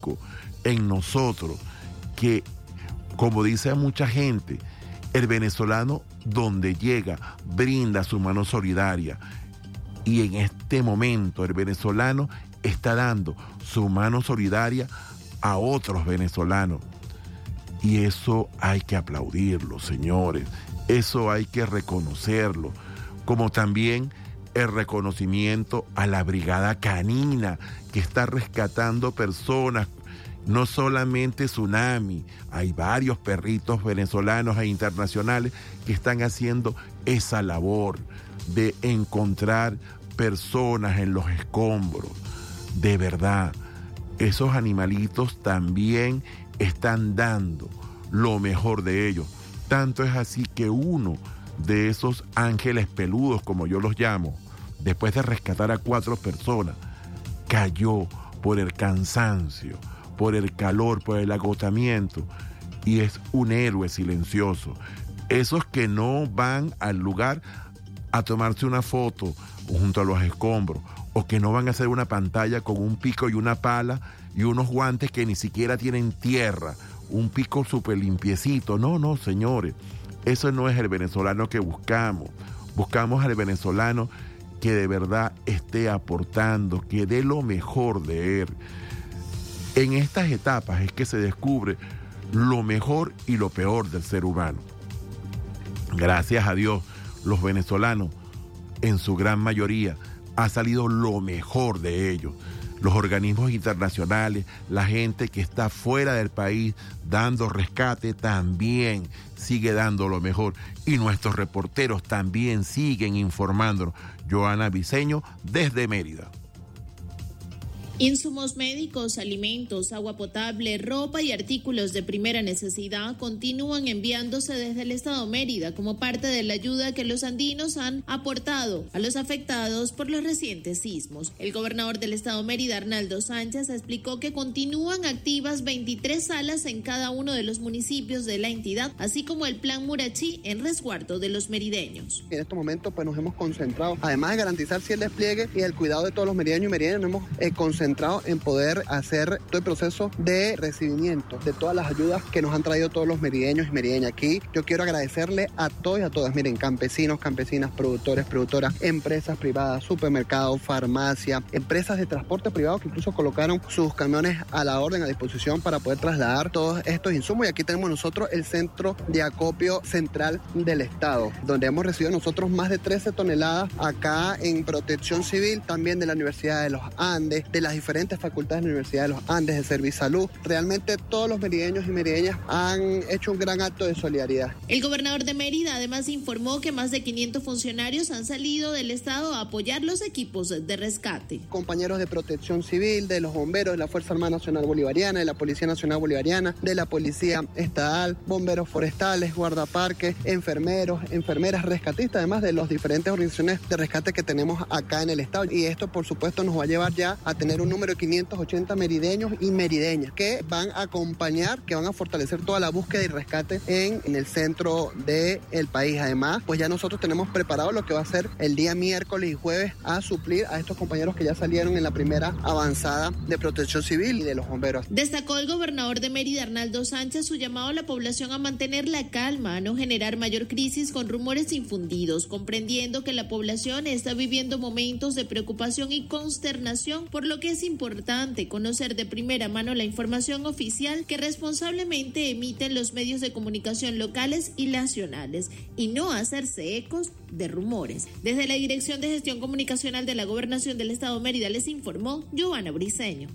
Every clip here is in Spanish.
algo en nosotros que, como dice mucha gente, el venezolano donde llega brinda su mano solidaria, y en este momento el venezolano está dando su mano solidaria a otros venezolanos, y eso hay que aplaudirlo, señores, eso hay que reconocerlo, como también el reconocimiento a la Brigada Canina, que está rescatando personas. No solamente Tsunami, hay varios perritos venezolanos e internacionales que están haciendo esa labor de encontrar personas en los escombros. De verdad, esos animalitos también están dando lo mejor de ellos. Tanto es así que uno de esos ángeles peludos, como yo los llamo, después de rescatar a 4 personas, cayó por el cansancio, por el calor, por el agotamiento, y es un héroe silencioso. Esos que no van al lugar a tomarse una foto junto a los escombros, o que no van a hacer una pantalla con un pico y una pala y unos guantes que ni siquiera tienen tierra, un pico súper limpiecito. No, señores, eso no es el venezolano que buscamos. Buscamos al venezolano que de verdad esté aportando, que dé lo mejor de él. En estas etapas es que se descubre lo mejor y lo peor del ser humano. Gracias a Dios, los venezolanos, en su gran mayoría, ha salido lo mejor de ellos. Los organismos internacionales, la gente que está fuera del país dando rescate también sigue dando lo mejor. Y nuestros reporteros también siguen informándonos. Joana Briceño, desde Mérida. Insumos médicos, alimentos, agua potable, ropa y artículos de primera necesidad continúan enviándose desde el estado Mérida como parte de la ayuda que los andinos han aportado a los afectados por los recientes sismos. El gobernador del estado Mérida, Arnaldo Sánchez, explicó que continúan activas 23 salas en cada uno de los municipios de la entidad, así como el plan Murachí en resguardo de los merideños. En estos momentos pues nos hemos concentrado, además de garantizar el despliegue y el cuidado de todos los merideños y merideñas, nos hemos concentrado en poder hacer todo el proceso de recibimiento de todas las ayudas que nos han traído todos los merideños y merideñas. Aquí yo quiero agradecerle a todos y a todas, miren, campesinos, campesinas, productores, productoras, empresas privadas, supermercados, farmacia, empresas de transporte privado que incluso colocaron sus camiones a la orden, a disposición para poder trasladar todos estos insumos. Y aquí tenemos nosotros el centro de acopio central del estado, donde hemos recibido nosotros más de 13 toneladas acá en Protección Civil, también de la Universidad de los Andes, de las diferentes facultades de la Universidad de los Andes, de Servisalud. Realmente todos los merideños y merideñas han hecho un gran acto de solidaridad. El gobernador de Mérida además informó que más de 500 funcionarios han salido del estado a apoyar los equipos de rescate. Compañeros de Protección Civil, de los bomberos, de la Fuerza Armada Nacional Bolivariana, de la Policía Nacional Bolivariana, de la Policía Estatal, bomberos forestales, guardaparques, enfermeros, enfermeras, rescatistas, además de las diferentes organizaciones de rescate que tenemos acá en el estado. Y esto, por supuesto, nos va a llevar ya a tener un número de 580 merideños y merideñas que van a acompañar, que van a fortalecer toda la búsqueda y rescate en el centro del país. Además, pues ya nosotros tenemos preparado lo que va a ser el día miércoles y jueves a suplir a estos compañeros que ya salieron en la primera avanzada de Protección Civil y de los bomberos. Destacó el gobernador de Mérida, Arnaldo Sánchez, su llamado a la población a mantener la calma, a no generar mayor crisis con rumores infundidos, comprendiendo que la población está viviendo momentos de preocupación y consternación, por lo que es importante conocer de primera mano la información oficial que responsablemente emiten los medios de comunicación locales y nacionales y no hacerse ecos de rumores. Desde la Dirección de Gestión Comunicacional de la Gobernación del Estado Mérida les informó Joana Briceño.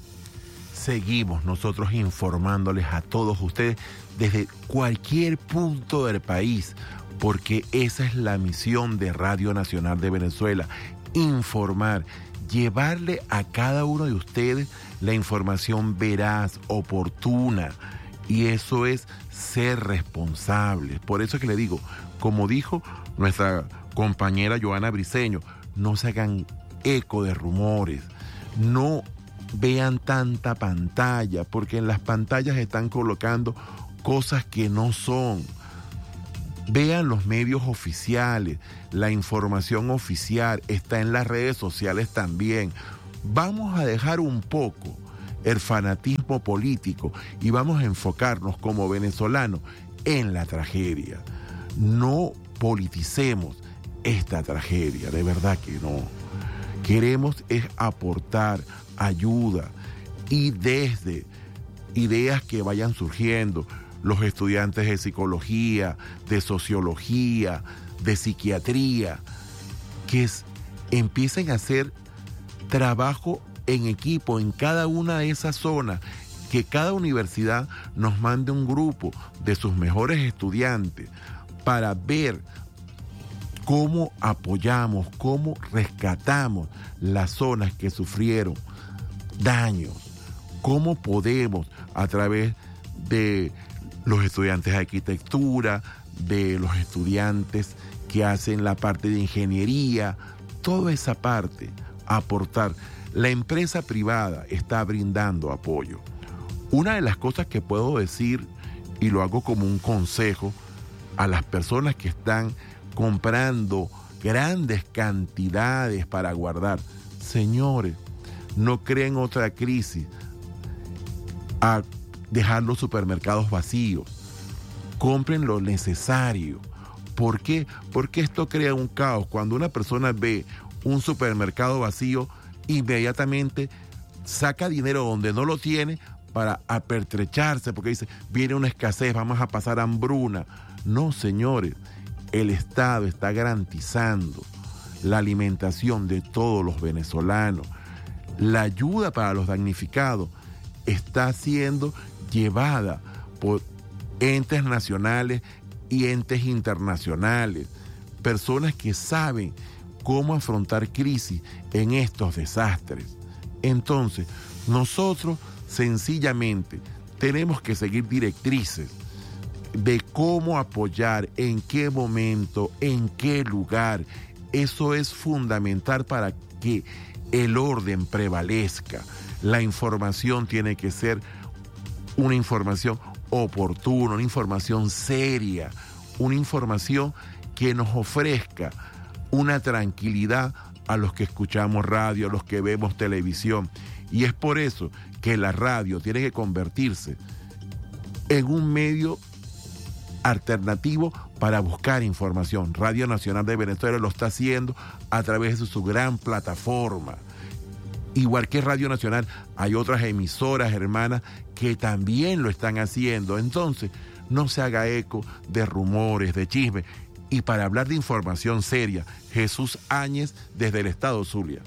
Seguimos nosotros informándoles a todos ustedes desde cualquier punto del país, porque esa es la misión de Radio Nacional de Venezuela, informar, llevarle a cada uno de ustedes la información veraz, oportuna, y eso es ser responsables. Por eso que le digo, como dijo nuestra compañera Joana Briceño, no se hagan eco de rumores, no vean tanta pantalla, porque en las pantallas están colocando cosas que no son. Vean los medios oficiales, la información oficial está en las redes sociales también. Vamos a dejar un poco el fanatismo político y vamos a enfocarnos como venezolanos en la tragedia. No politicemos esta tragedia, de verdad que no. Queremos es aportar ayuda y desde ideas que vayan surgiendo, los estudiantes de psicología, de sociología, de psiquiatría, que empiecen a hacer trabajo en equipo en cada una de esas zonas, que cada universidad nos mande un grupo de sus mejores estudiantes para ver cómo apoyamos, cómo rescatamos las zonas que sufrieron daños, cómo podemos a través de los estudiantes de arquitectura, de los estudiantes que hacen la parte de ingeniería, toda esa parte, aportar. La empresa privada está brindando apoyo. Una de las cosas que puedo decir, y lo hago como un consejo a las personas que están comprando grandes cantidades para guardar, señores, no creen otra crisis a dejar los supermercados vacíos. Compren lo necesario. ¿Por qué? Porque esto crea un caos. Cuando una persona ve un supermercado vacío, inmediatamente saca dinero donde no lo tiene para apertrecharse, porque dice, viene una escasez, vamos a pasar hambruna. No, señores, el Estado está garantizando la alimentación de todos los venezolanos. La ayuda para los damnificados está siendo llevada por entes nacionales y entes internacionales, personas que saben cómo afrontar crisis en estos desastres. Entonces, nosotros sencillamente tenemos que seguir directrices de cómo apoyar, en qué momento, en qué lugar. Eso es fundamental para que el orden prevalezca. La información tiene que ser una información oportuna, una información seria, una información que nos ofrezca una tranquilidad a los que escuchamos radio, a los que vemos televisión. Y es por eso que la radio tiene que convertirse en un medio alternativo para buscar información. Radio Nacional de Venezuela lo está haciendo a través de su gran plataforma. Igual que Radio Nacional, hay otras emisoras hermanas que también lo están haciendo. Entonces, no se haga eco de rumores, de chismes. Y para hablar de información seria, Jesús Áñez desde el estado Zulia.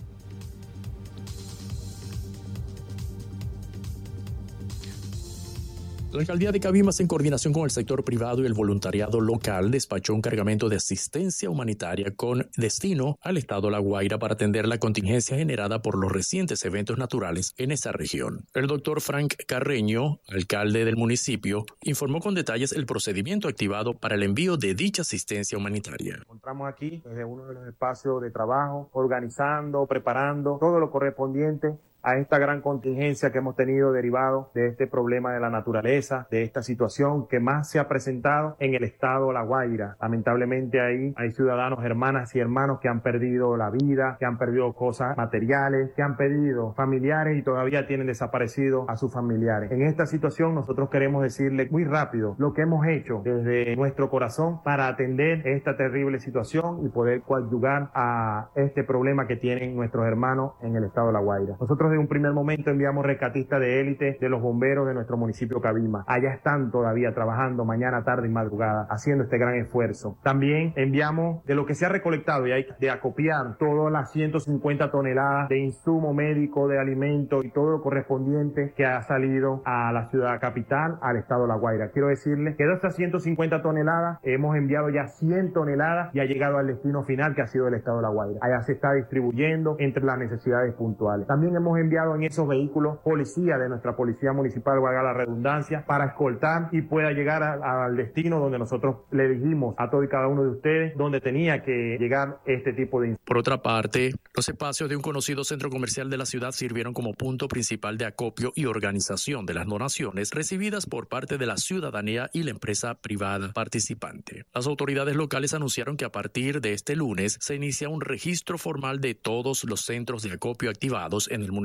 La alcaldía de Cabimas, en coordinación con el sector privado y el voluntariado local, despachó un cargamento de asistencia humanitaria con destino al estado La Guaira para atender la contingencia generada por los recientes eventos naturales en esa región. El doctor Frank Carreño, alcalde del municipio, informó con detalles el procedimiento activado para el envío de dicha asistencia humanitaria. Encontramos aquí desde uno de los espacios de trabajo, organizando, preparando todo lo correspondiente a esta gran contingencia que hemos tenido derivado de este problema de la naturaleza, de esta situación que más se ha presentado en el estado La Guaira. Lamentablemente ahí hay ciudadanos, hermanas y hermanos que han perdido la vida, que han perdido cosas materiales, que han perdido familiares y todavía tienen desaparecido a sus familiares. En esta situación nosotros queremos decirle muy rápido lo que hemos hecho desde nuestro corazón para atender esta terrible situación y poder coadyuvar a este problema que tienen nuestros hermanos en el estado de La Guaira. Nosotros de un primer momento enviamos rescatistas de élite de los bomberos de nuestro municipio Cabimas. Allá están todavía trabajando mañana, tarde y madrugada, haciendo este gran esfuerzo. También enviamos de lo que se ha recolectado y hay de acopiar todas las 150 toneladas de insumo médico, de alimentos y todo lo correspondiente que ha salido a la ciudad capital, al estado de La Guaira. Quiero decirles que de esas 150 toneladas hemos enviado ya 100 toneladas y ha llegado al destino final, que ha sido el estado de La Guaira. Allá se está distribuyendo entre las necesidades puntuales. También hemos enviado en esos vehículos policía de nuestra policía municipal, valga la redundancia, para escoltar y pueda llegar al destino donde nosotros le dijimos a todo y cada uno de ustedes donde tenía que llegar este tipo de... Por otra parte, los espacios de un conocido centro comercial de la ciudad sirvieron como punto principal de acopio y organización de las donaciones recibidas por parte de la ciudadanía y la empresa privada participante. Las autoridades locales anunciaron que a partir de este lunes se inicia un registro formal de todos los centros de acopio activados en el municipio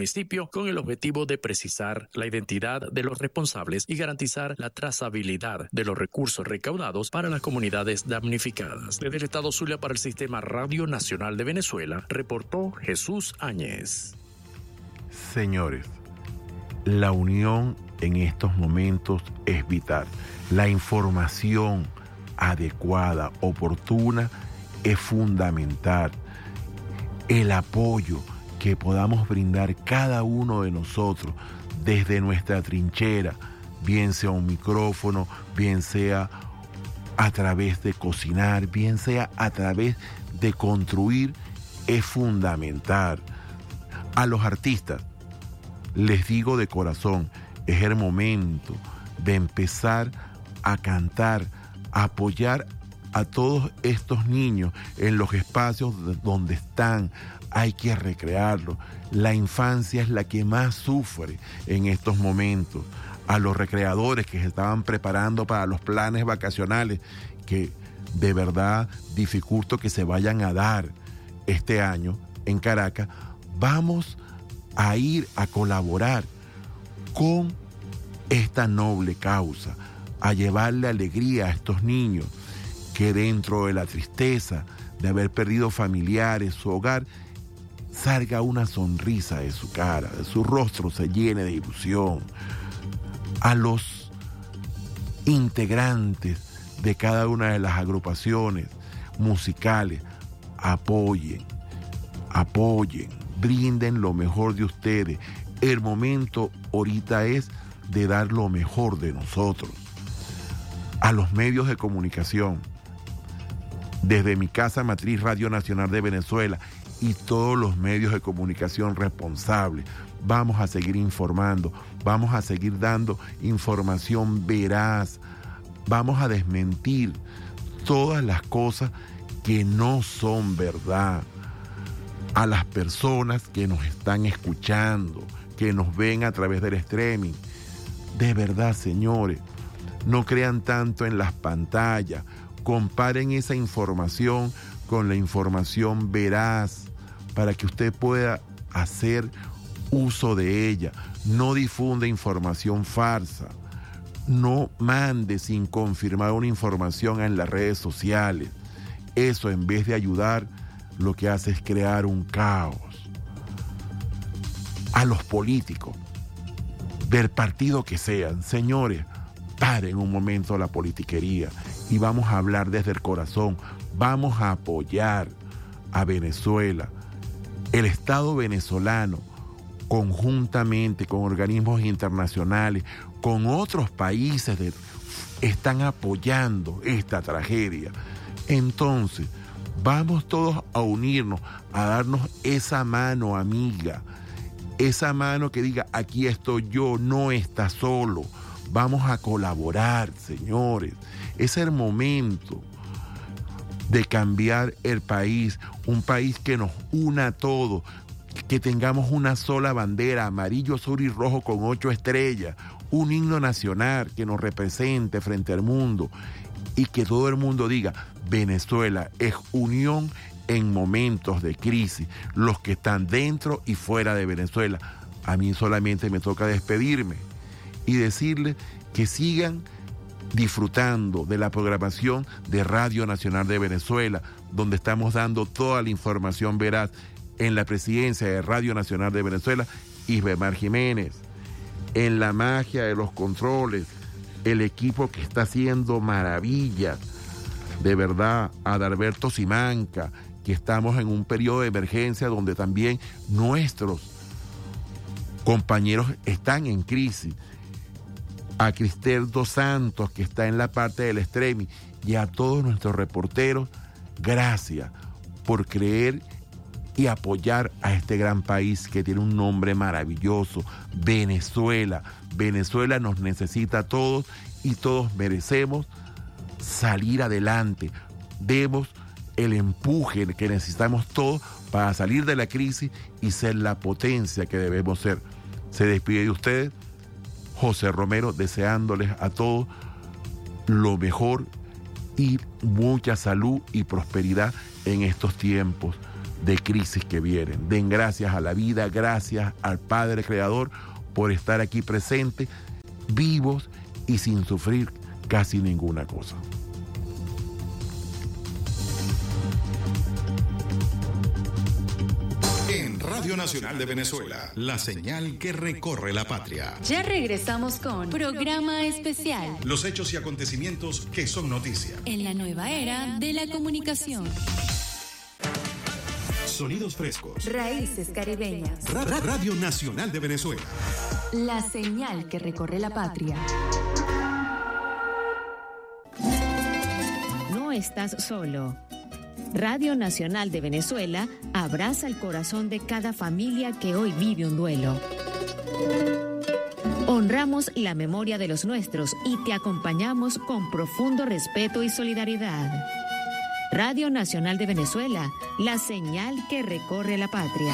municipio con el objetivo de precisar la identidad de los responsables y garantizar la trazabilidad de los recursos recaudados para las comunidades damnificadas. Desde el estado Zulia para el Sistema Radio Nacional de Venezuela, reportó Jesús Áñez. Señores, la unión en estos momentos es vital. La información adecuada, oportuna, es fundamental. El apoyo que podamos brindar cada uno de nosotros desde nuestra trinchera, bien sea un micrófono, bien sea a través de cocinar, bien sea a través de construir, es fundamental. A los artistas, les digo de corazón, es el momento de empezar a cantar, a apoyar a todos estos niños en los espacios donde están. Hay que recrearlos. La infancia es la que más sufre en estos momentos. A los recreadores que se estaban preparando para los planes vacacionales, que de verdad dificulto que se vayan a dar este año en Caracas, vamos a ir a colaborar con esta noble causa, a llevarle alegría a estos niños que dentro de la tristeza de haber perdido familiares, su hogar, salga una sonrisa de su cara, de su rostro se llene de ilusión. A los integrantes de cada una de las agrupaciones musicales, apoyen, brinden lo mejor de ustedes. El momento ahorita es de dar lo mejor de nosotros. A los medios de comunicación, desde mi casa matriz Radio Nacional de Venezuela y todos los medios de comunicación responsables, vamos a seguir informando, vamos a seguir dando información veraz, vamos a desmentir todas las cosas que no son verdad. A las personas que nos están escuchando, que nos ven a través del streaming, de verdad, señores, no crean tanto en las pantallas, comparen esa información con la información veraz para que usted pueda hacer uso de ella. No difunda información falsa, no mande sin confirmar una información en las redes sociales. Eso, en vez de ayudar, lo que hace es crear un caos. A los políticos, del partido que sean, señores, paren un momento la politiquería y vamos a hablar desde el corazón. Vamos a apoyar a Venezuela. El Estado venezolano, conjuntamente con organismos internacionales, con otros países, están apoyando esta tragedia. Entonces, vamos todos a unirnos, a darnos esa mano amiga, esa mano que diga, aquí estoy yo, no estás solo. Vamos a colaborar, señores. Es el momento de cambiar el país, un país que nos una a todos, que tengamos una sola bandera, amarillo, azul y rojo con 8 estrellas, un himno nacional que nos represente frente al mundo y que todo el mundo diga, Venezuela es unión en momentos de crisis, los que están dentro y fuera de Venezuela. A mí solamente me toca despedirme y decirles que sigan disfrutando de la programación de Radio Nacional de Venezuela, donde estamos dando toda la información veraz. En la presidencia de Radio Nacional de Venezuela, Isbemar Jiménez. En la magia de los controles, el equipo que está haciendo maravillas, de verdad, Adalberto Simanca, que estamos en un periodo de emergencia donde también nuestros compañeros están en crisis. A Cristel Dos Santos, que está en la parte del streaming, y a todos nuestros reporteros, gracias por creer y apoyar a este gran país que tiene un nombre maravilloso, Venezuela. Venezuela nos necesita a todos y todos merecemos salir adelante. Demos el empuje que necesitamos todos para salir de la crisis y ser la potencia que debemos ser. Se despide de ustedes José Romero, deseándoles a todos lo mejor y mucha salud y prosperidad en estos tiempos. de crisis que vienen. Den gracias a la vida, gracias al Padre Creador por estar aquí presente, vivos y sin sufrir casi ninguna cosa. En Radio Nacional de Venezuela, la señal que recorre la patria. Ya regresamos con Programa Especial. Los hechos y acontecimientos que son noticia. En la nueva era de la comunicación. Sonidos frescos. Raíces caribeñas. Radio Nacional de Venezuela. La señal que recorre la patria. No estás solo. Radio Nacional de Venezuela abraza el corazón de cada familia que hoy vive un duelo. Honramos la memoria de los nuestros y te acompañamos con profundo respeto y solidaridad. Radio Nacional de Venezuela, la señal que recorre la patria.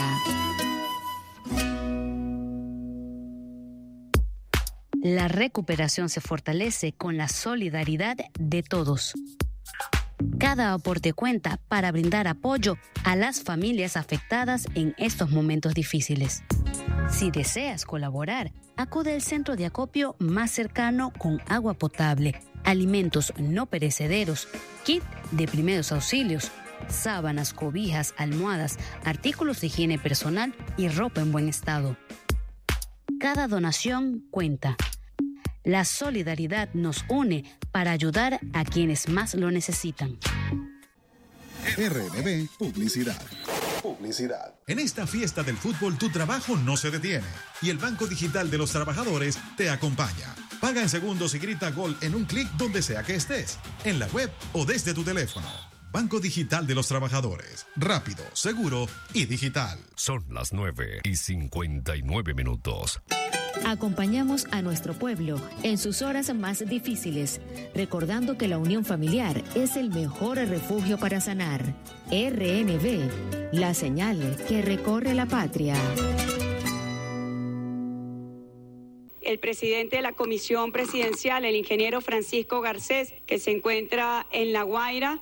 La recuperación se fortalece con la solidaridad de todos. Cada aporte cuenta para brindar apoyo a las familias afectadas en estos momentos difíciles. Si deseas colaborar, acude al centro de acopio más cercano con agua potable, alimentos no perecederos, kit de primeros auxilios, sábanas, cobijas, almohadas, artículos de higiene personal y ropa en buen estado. Cada donación cuenta. La solidaridad nos une para ayudar a quienes más lo necesitan. RNB Publicidad. En esta fiesta del fútbol, tu trabajo no se detiene y el Banco Digital de los Trabajadores te acompaña. Paga en segundos y grita gol en un clic donde sea que estés, en la web o desde tu teléfono. Banco Digital de los Trabajadores. Rápido, seguro y digital. Son las 9:59. Acompañamos a nuestro pueblo en sus horas más difíciles, recordando que la unión familiar es el mejor refugio para sanar. RNB, la señal que recorre la patria. El presidente de la Comisión Presidencial, el ingeniero Francisco Garcés, que se encuentra en La Guaira,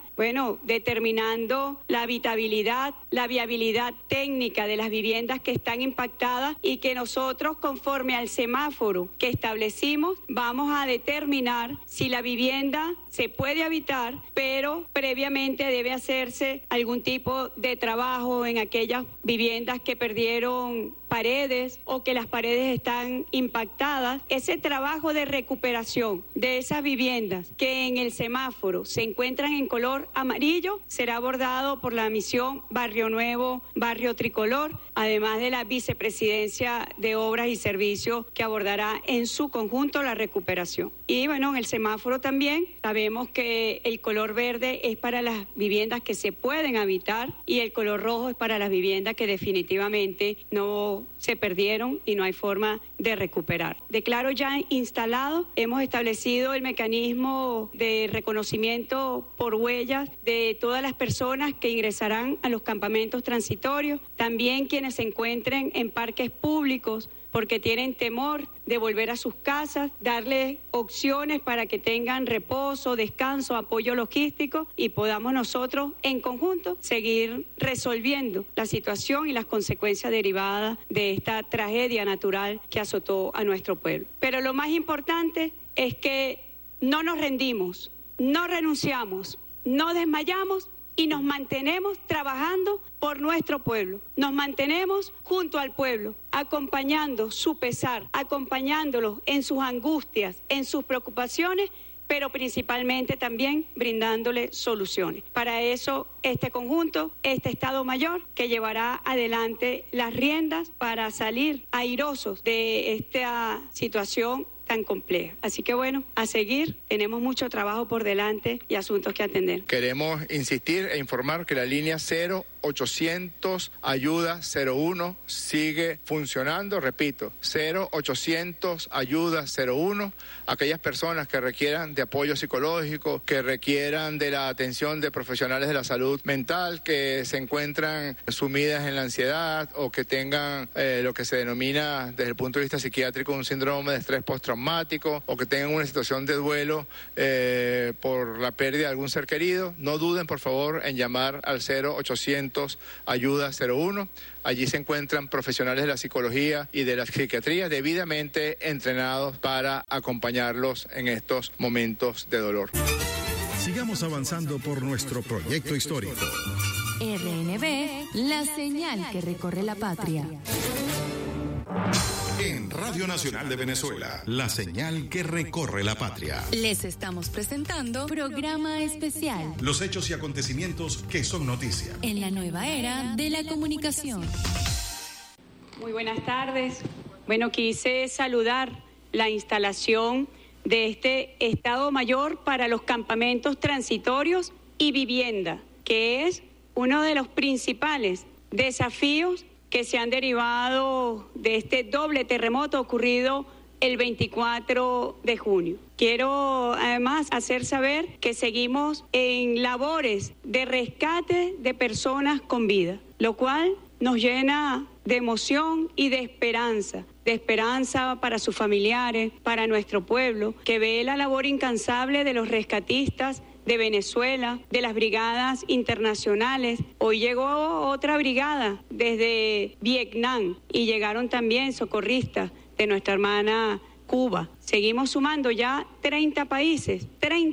determinando la habitabilidad, la viabilidad técnica de las viviendas que están impactadas y que nosotros, conforme al semáforo que establecimos, vamos a determinar si la vivienda se puede habitar, pero previamente debe hacerse algún tipo de trabajo en aquellas viviendas que perdieron paredes o que las paredes están impactadas. Ese trabajo de recuperación de esas viviendas que en el semáforo se encuentran en color amarillo será abordado por la misión Barrio Nuevo, Barrio Tricolor, además de la Vicepresidencia de Obras y Servicios que abordará en su conjunto la recuperación. Y en el semáforo también sabemos que el color verde es para las viviendas que se pueden habitar y el color rojo es para las viviendas que definitivamente no se perdieron y no hay forma de recuperar. Declaro ya instalado, hemos establecido el mecanismo de reconocimiento por huellas de todas las personas que ingresarán a los campamentos transitorios, también quienes se encuentren en parques públicos porque tienen temor de volver a sus casas, darles opciones para que tengan reposo, descanso, apoyo logístico y podamos nosotros en conjunto seguir resolviendo la situación y las consecuencias derivadas de esta tragedia natural que azotó a nuestro pueblo. Pero lo más importante es que no nos rendimos, no renunciamos, no desmayamos y nos mantenemos trabajando por nuestro pueblo. Nos mantenemos junto al pueblo, acompañando su pesar, acompañándolos en sus angustias, en sus preocupaciones, pero principalmente también brindándole soluciones. Para eso, este conjunto, este Estado Mayor, que llevará adelante las riendas para salir airosos de esta situación tan compleja. Así que a seguir, tenemos mucho trabajo por delante y asuntos que atender. Queremos insistir e informar que la línea 0800 Ayuda 01 sigue funcionando, repito, 0800 Ayuda 01, aquellas personas que requieran de apoyo psicológico, que requieran de la atención de profesionales de la salud mental, que se encuentran sumidas en la ansiedad o que tengan lo que se denomina desde el punto de vista psiquiátrico un síndrome de estrés postraumático postraumático o que tengan una situación de duelo por la pérdida de algún ser querido, no duden por favor en llamar al 0800 Ayuda 01. Allí se encuentran profesionales de la psicología y de la psiquiatría debidamente entrenados para acompañarlos en estos momentos de dolor. Sigamos avanzando por nuestro proyecto histórico. RNB, la señal que recorre la patria. En Radio Nacional de Venezuela, la señal que recorre la patria. Les estamos presentando programa especial. Los hechos y acontecimientos que son noticia. En la nueva era de la comunicación. Muy buenas tardes. Bueno, quise saludar la instalación de este Estado Mayor para los campamentos transitorios y vivienda, que es uno de los principales desafíos que se han derivado de este doble terremoto ocurrido el 24 de junio. Quiero además hacer saber que seguimos en labores de rescate de personas con vida, lo cual nos llena de emoción y de esperanza para sus familiares, para nuestro pueblo, que ve la labor incansable de los rescatistas de Venezuela, de las brigadas internacionales. Hoy llegó otra brigada desde Vietnam y llegaron también socorristas de nuestra hermana Cuba. Seguimos sumando ya 30 países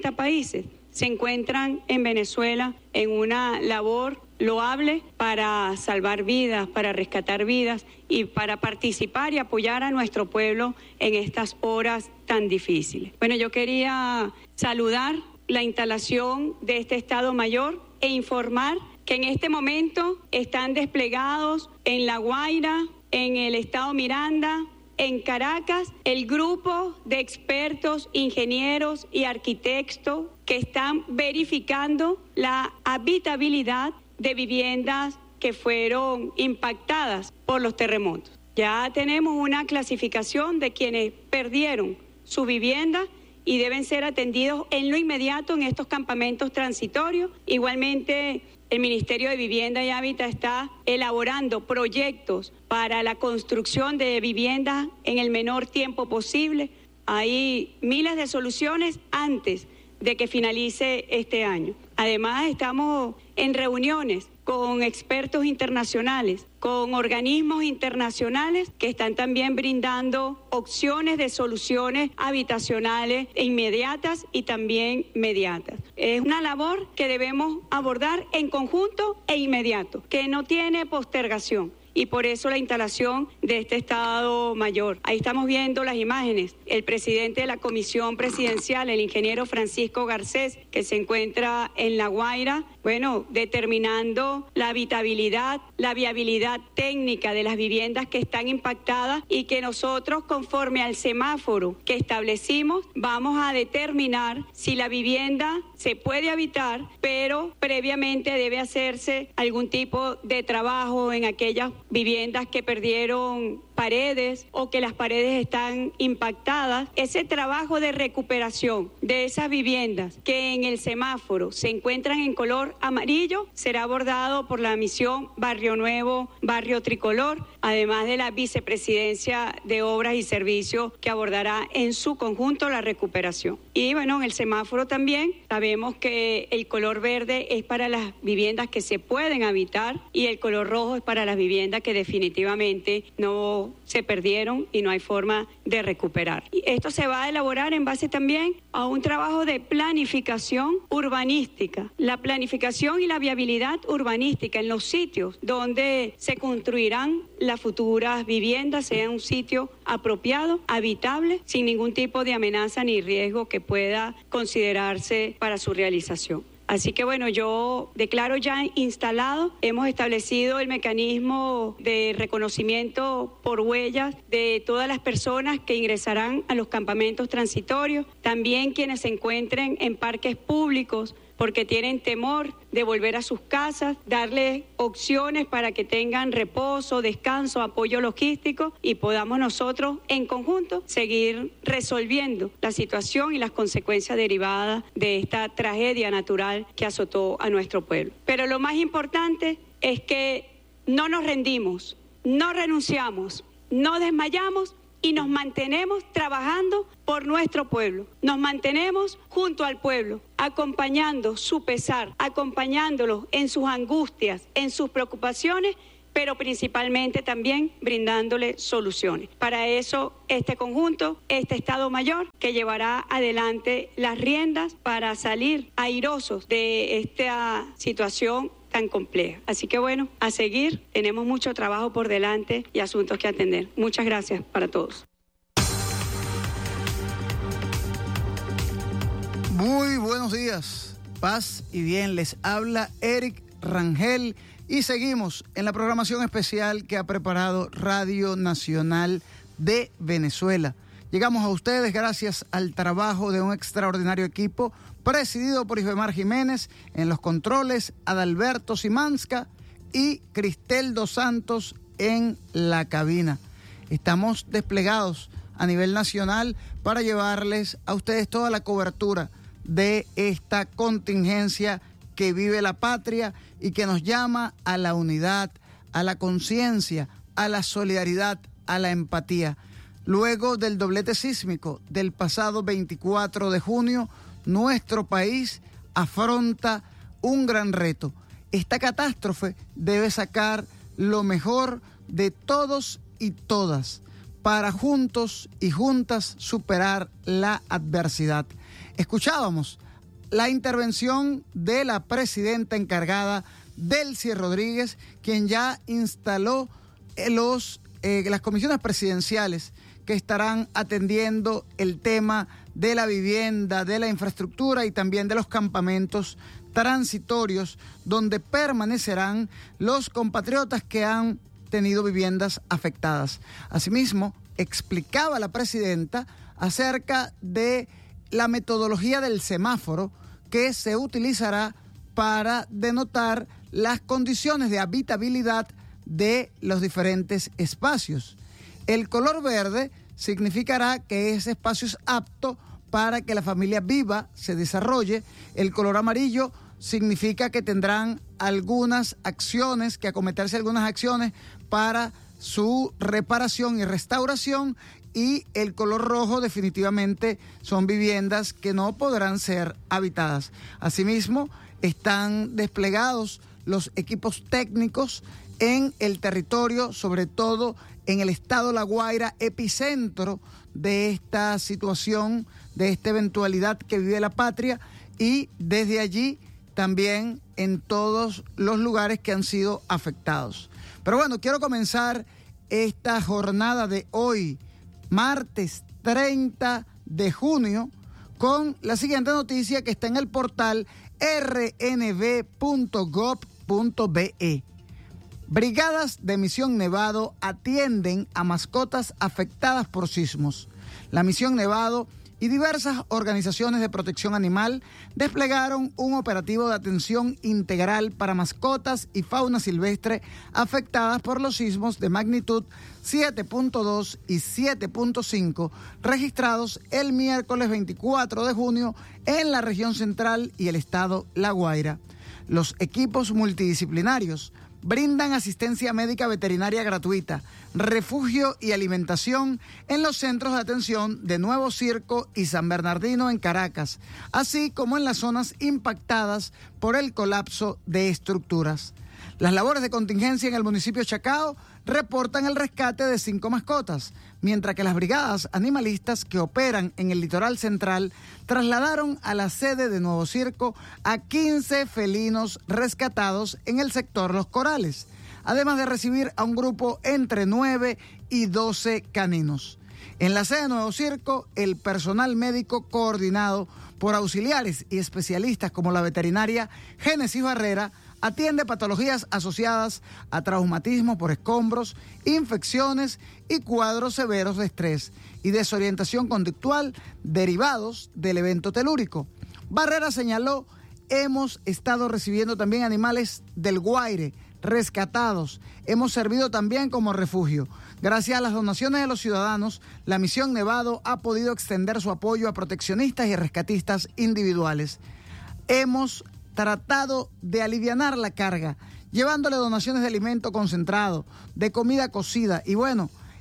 se encuentran en Venezuela en una labor loable para salvar vidas, para rescatar vidas y para participar y apoyar a nuestro pueblo en estas horas tan difíciles. Bueno, yo quería saludar la instalación de este Estado Mayor e informar que en este momento están desplegados en La Guaira, en el Estado Miranda, en Caracas, el grupo de expertos, ingenieros y arquitectos que están verificando la habitabilidad de viviendas que fueron impactadas por los terremotos. Ya tenemos una clasificación de quienes perdieron su vivienda y deben ser atendidos en lo inmediato en estos campamentos transitorios. Igualmente, el Ministerio de Vivienda y Hábitat está elaborando proyectos para la construcción de viviendas en el menor tiempo posible. Hay miles de soluciones antes de que finalice este año. Además, estamos en reuniones con expertos internacionales, con organismos internacionales que están también brindando opciones de soluciones habitacionales inmediatas y también mediatas. Es una labor que debemos abordar en conjunto e inmediato, que no tiene postergación. Y por eso la instalación de este Estado Mayor. Ahí estamos viendo las imágenes. El presidente de la Comisión Presidencial, el ingeniero Francisco Garcés, que se encuentra en La Guaira, determinando la habitabilidad, la viabilidad técnica de las viviendas que están impactadas y que nosotros, conforme al semáforo que establecimos, vamos a determinar si la vivienda se puede habitar, pero previamente debe hacerse algún tipo de trabajo en aquellas viviendas que perdieron paredes o que las paredes están impactadas. Ese trabajo de recuperación de esas viviendas que en el semáforo se encuentran en color amarillo será abordado por la misión Barrio Nuevo, Barrio Tricolor, además de la Vicepresidencia de Obras y Servicios que abordará en su conjunto la recuperación. Y en el semáforo también sabemos que el color verde es para las viviendas que se pueden habitar y el color rojo es para las viviendas que definitivamente no se perdieron y no hay forma de recuperar. Y esto se va a elaborar en base también a un trabajo de planificación urbanística. La planificación y la viabilidad urbanística en los sitios donde se construirán las futuras viviendas sea un sitio apropiado, habitable, sin ningún tipo de amenaza ni riesgo que pueda considerarse para su realización. Así que yo declaro ya instalado, hemos establecido el mecanismo de reconocimiento por huellas de todas las personas que ingresarán a los campamentos transitorios, también quienes se encuentren en parques públicos porque tienen temor de volver a sus casas, darles opciones para que tengan reposo, descanso, apoyo logístico y podamos nosotros en conjunto seguir resolviendo la situación y las consecuencias derivadas de esta tragedia natural que azotó a nuestro pueblo. Pero lo más importante es que no nos rendimos, no renunciamos, no desmayamos y nos mantenemos trabajando por nuestro pueblo. Nos mantenemos junto al pueblo, acompañando su pesar, acompañándolos en sus angustias, en sus preocupaciones, pero principalmente también brindándole soluciones. Para eso, este conjunto, este Estado Mayor, que llevará adelante las riendas para salir airosos de esta situación tan compleja. Así que bueno, a seguir, tenemos mucho trabajo por delante y asuntos que atender. Muchas gracias para todos. Muy buenos días, paz y bien. Les habla Eric Rangel y seguimos en la programación especial que ha preparado Radio Nacional de Venezuela. Llegamos a ustedes gracias al trabajo de un extraordinario equipo presidido por Isbemar Jiménez, en los controles Adalberto Simanska y Cristel dos Santos en la cabina. Estamos desplegados a nivel nacional para llevarles a ustedes toda la cobertura de esta contingencia que vive la patria y que nos llama a la unidad, a la conciencia, a la solidaridad, a la empatía. Luego del doblete sísmico del pasado 24 de junio, nuestro país afronta un gran reto. Esta catástrofe debe sacar lo mejor de todos y todas para juntos y juntas superar la adversidad. Escuchábamos la intervención de la presidenta encargada, Delcy Rodríguez, quien ya instaló las comisiones presidenciales que estarán atendiendo el tema de la vivienda, de la infraestructura y también de los campamentos transitorios donde permanecerán los compatriotas que han tenido viviendas afectadas. Asimismo, explicaba la presidenta acerca de la metodología del semáforo que se utilizará para denotar las condiciones de habitabilidad de los diferentes espacios. El color verde significará que ese espacio es apto para que la familia viva, se desarrolle. El color amarillo significa que tendrán algunas acciones, que acometerse algunas acciones para su reparación y restauración. Y el color rojo definitivamente son viviendas que no podrán ser habitadas. Asimismo, están desplegados los equipos técnicos en el territorio, sobre todo en el estado La Guaira, epicentro de esta situación, de esta eventualidad que vive la patria, y desde allí también en todos los lugares que han sido afectados. Pero bueno, quiero comenzar esta jornada de hoy, martes 30 de junio, con la siguiente noticia que está en el portal rnb.gov.be. Brigadas de Misión Nevado atienden a mascotas afectadas por sismos. La Misión Nevado y diversas organizaciones de protección animal desplegaron un operativo de atención integral para mascotas y fauna silvestre afectadas por los sismos de magnitud 7.2 y 7.5 registrados el miércoles 24 de junio en la región central y el estado La Guaira. Los equipos multidisciplinarios brindan asistencia médica veterinaria gratuita, refugio y alimentación en los centros de atención de Nuevo Circo y San Bernardino en Caracas, así como en las zonas impactadas por el colapso de estructuras. Las labores de contingencia en el municipio Chacao reportan el rescate de 5 mascotas, mientras que las brigadas animalistas que operan en el litoral central trasladaron a la sede de Nuevo Circo a 15 felinos rescatados en el sector Los Corales, además de recibir a un grupo entre 9 y 12 caninos. En la sede de Nuevo Circo, el personal médico coordinado por auxiliares y especialistas como la veterinaria Génesis Barrera atiende patologías asociadas a traumatismo por escombros, infecciones y cuadros severos de estrés y desorientación conductual derivados del evento telúrico. Barrera señaló: hemos estado recibiendo también animales del Guaire rescatados. Hemos servido también como refugio. Gracias a las donaciones de los ciudadanos, la Misión Nevado ha podido extender su apoyo a proteccionistas y rescatistas individuales. Hemos tratado de alivianar la carga, llevándole donaciones de alimento concentrado, de comida cocida y bueno,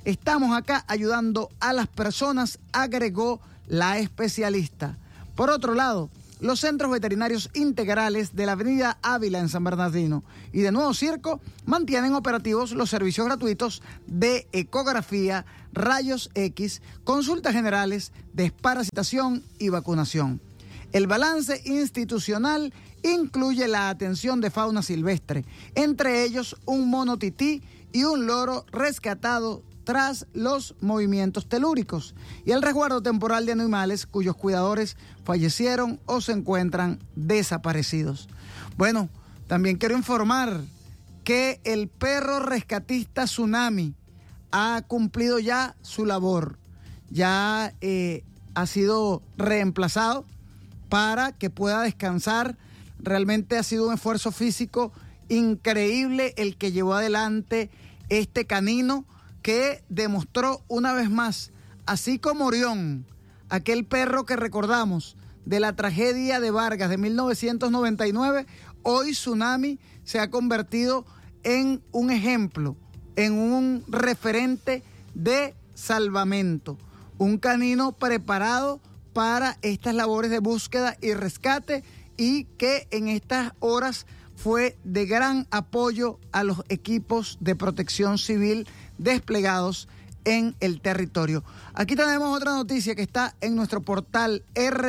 Estamos acá ayudando a las personas, agregó la especialista. Por otro lado, los centros veterinarios integrales de la avenida Ávila en San Bernardino y de Nuevo Circo mantienen operativos los servicios gratuitos de ecografía, rayos X, consultas generales, desparasitación y vacunación. El balance institucional incluye la atención de fauna silvestre, entre ellos un mono tití y un loro rescatado tras los movimientos telúricos, y el resguardo temporal de animales cuyos cuidadores fallecieron o se encuentran desaparecidos. Bueno, también quiero informar que el perro rescatista Tsunami ha cumplido ya su labor. Ya ha sido reemplazado para que pueda descansar. Realmente ha sido un esfuerzo físico increíble el que llevó adelante este canino, que demostró una vez más, así como Orión, aquel perro que recordamos de la tragedia de Vargas de 1999, hoy Tsunami se ha convertido en un ejemplo, en un referente de salvamento, un canino preparado para estas labores de búsqueda y rescate, y que en estas horas fue de gran apoyo a los equipos de protección civil desplegados en el territorio. Aquí tenemos otra noticia que está en nuestro portal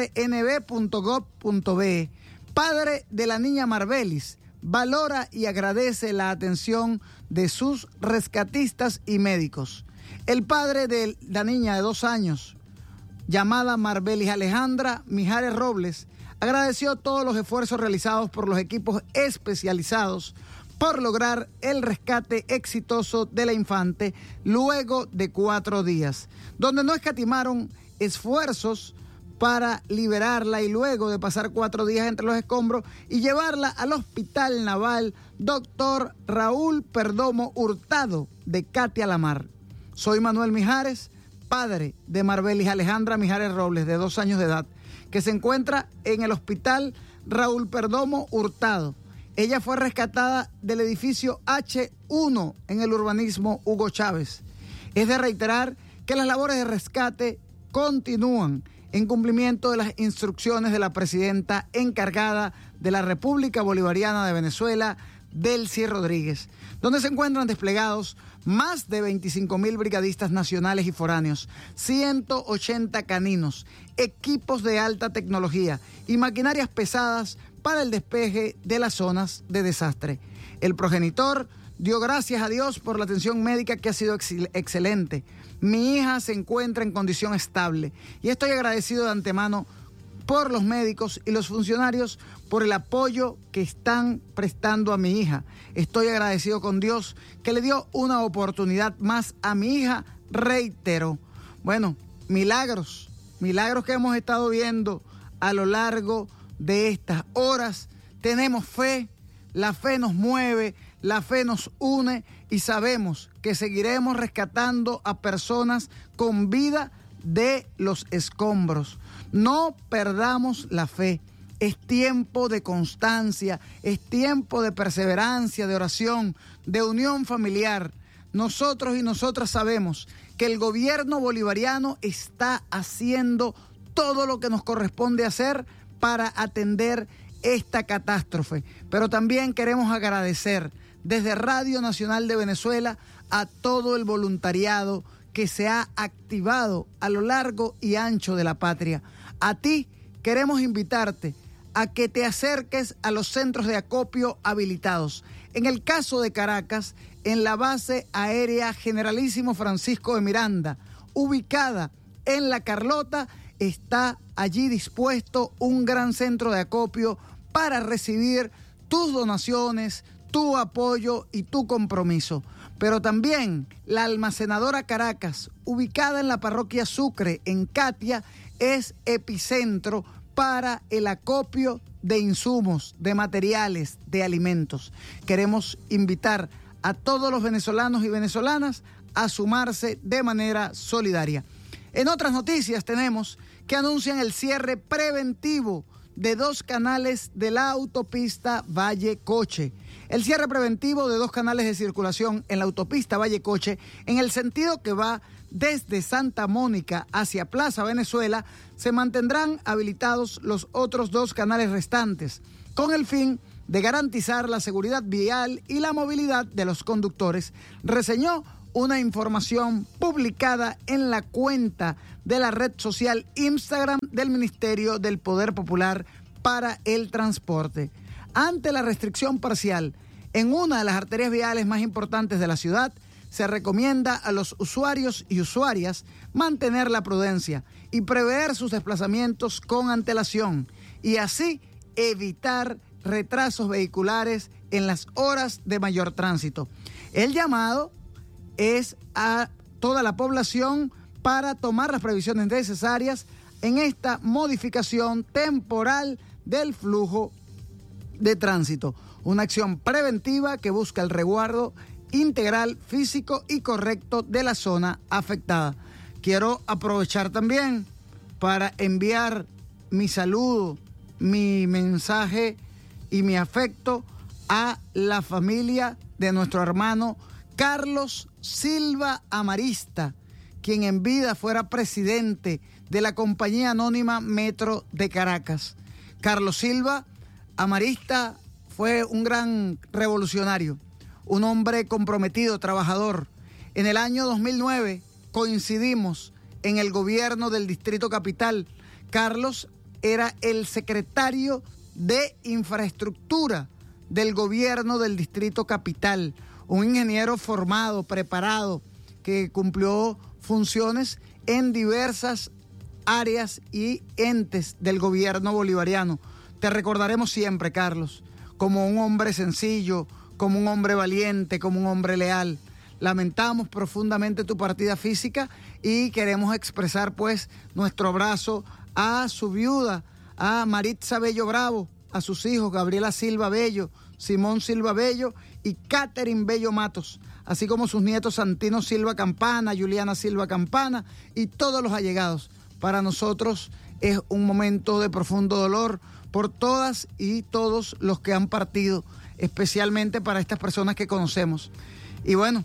rnb.gov.be. Padre de la niña Marbelis valora y agradece la atención de sus rescatistas y médicos. El padre de la niña de 2 años, llamada Marbelis Alejandra Mijares Robles, agradeció todos los esfuerzos realizados por los equipos especializados por lograr el rescate exitoso de la infante luego de 4 días, donde no escatimaron esfuerzos para liberarla y luego de pasar 4 días entre los escombros y llevarla al Hospital Naval Dr. Raúl Perdomo Hurtado de Catia La Mar. Soy Manuel Mijares, padre de Marbelis Alejandra Mijares Robles, de 2 años de edad, que se encuentra en el Hospital Raúl Perdomo Hurtado. Ella fue rescatada del edificio H1 en el urbanismo Hugo Chávez. Es de reiterar que las labores de rescate continúan en cumplimiento de las instrucciones de la presidenta encargada de la República Bolivariana de Venezuela, Delcy Rodríguez, donde se encuentran desplegados más de 25,000 brigadistas nacionales y foráneos, 180 caninos, equipos de alta tecnología y maquinarias pesadas para el despeje de las zonas de desastre. El progenitor dio gracias a Dios por la atención médica que ha sido excelente. Mi hija se encuentra en condición estable y estoy agradecido de antemano por los médicos y los funcionarios por el apoyo que están prestando a mi hija. Estoy agradecido con Dios que le dio una oportunidad más a mi hija, reitero. Bueno, milagros que hemos estado viendo a lo largo de estas horas. Tenemos fe, la fe nos mueve, la fe nos une y sabemos que seguiremos rescatando a personas con vida de los escombros. No perdamos la fe. Es tiempo de constancia, es tiempo de perseverancia, de oración, de unión familiar. Nosotros y nosotras sabemos que el gobierno bolivariano está haciendo todo lo que nos corresponde hacer para atender esta catástrofe. Pero también queremos agradecer desde Radio Nacional de Venezuela a todo el voluntariado que se ha activado a lo largo y ancho de la patria. A ti queremos invitarte a que te acerques a los centros de acopio habilitados. En el caso de Caracas, en la base aérea Generalísimo Francisco de Miranda, ubicada en La Carlota, está allí dispuesto un gran centro de acopio para recibir tus donaciones, tu apoyo y tu compromiso. Pero también la almacenadora Caracas, ubicada en la parroquia Sucre, en Catia, es epicentro para el acopio de insumos, de materiales, de alimentos. Queremos invitar a todos los venezolanos y venezolanas a sumarse de manera solidaria. En otras noticias tenemos que anuncian el cierre preventivo de 2 canales de la autopista Valle-Coche. El cierre preventivo de 2 canales de circulación en la autopista Valle-Coche, en el sentido que va desde Santa Mónica hacia Plaza Venezuela, se mantendrán habilitados los otros 2 canales restantes, con el fin de garantizar la seguridad vial y la movilidad de los conductores, reseñó una información publicada en la cuenta de la red social Instagram del Ministerio del Poder Popular para el Transporte. Ante la restricción parcial en una de las arterias viales más importantes de la ciudad, se recomienda a los usuarios y usuarias mantener la prudencia y prever sus desplazamientos con antelación y así evitar retrasos vehiculares en las horas de mayor tránsito. El llamado es a toda la población para tomar las previsiones necesarias en esta modificación temporal del flujo de tránsito. Una acción preventiva que busca el resguardo integral, físico y correcto de la zona afectada. Quiero aprovechar también para enviar mi saludo, mi mensaje y mi afecto a la familia de nuestro hermano Carlos Silva Amarista, quien en vida fuera presidente de la Compañía Anónima Metro de Caracas. Carlos Silva Amarista fue un gran revolucionario, un hombre comprometido, trabajador. En el año 2009 coincidimos en el gobierno del Distrito Capital. Carlos era el secretario de Infraestructura del gobierno del Distrito Capital, un ingeniero formado, preparado, que cumplió funciones en diversas áreas y entes del gobierno bolivariano. Te recordaremos siempre, Carlos, como un hombre sencillo, como un hombre valiente, como un hombre leal. Lamentamos profundamente tu partida física y queremos expresar pues nuestro abrazo a su viuda, a Maritza Bello Bravo, a sus hijos Gabriela Silva Bello, Simón Silva Bello y Catherine Bello Matos, así como sus nietos Santino Silva Campana, Juliana Silva Campana y todos los allegados. Para nosotros es un momento de profundo dolor por todas y todos los que han partido, especialmente para estas personas que conocemos. Y bueno,